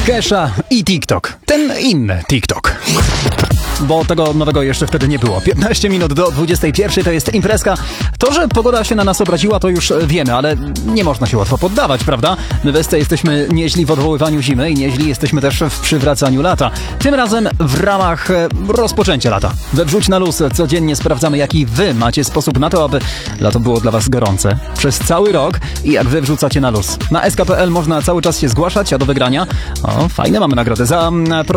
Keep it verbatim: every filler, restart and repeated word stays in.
Kesha i TikTok. Ten inny TikTok. Bo tego nowego jeszcze wtedy nie było. piętnaście minut do dwudziestej pierwszej to jest imprezka. To, że pogoda się na nas obraziła, to już wiemy, ale nie można się łatwo poddawać, prawda? My w S C jesteśmy nieźli w odwoływaniu zimy i nieźli jesteśmy też w przywracaniu lata. Tym razem w ramach rozpoczęcia lata. We Wrzuć na luz codziennie sprawdzamy, jaki wy macie sposób na to, aby lato było dla was gorące przez cały rok i jak wy wrzucacie na luz. Na S K kropka P L można cały czas się zgłaszać, a do wygrania o, fajne mamy nagrody za